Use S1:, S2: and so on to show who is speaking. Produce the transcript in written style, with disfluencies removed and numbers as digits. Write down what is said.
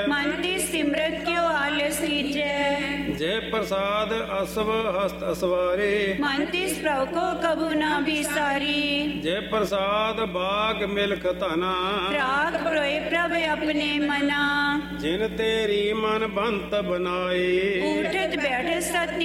S1: मन ती सिमरत क्यों आलस कीजै।
S2: जय प्रसाद असव हस्त असवारे,
S1: मन तिस प्रभु को कबू ना बिसारी।
S2: जय प्रसाद बाग मिल्ख धना,
S1: राग प्रोए प्रभ अपने मना।
S2: जिन तेरी मन बंत बनाए,
S1: उठत बैठत सत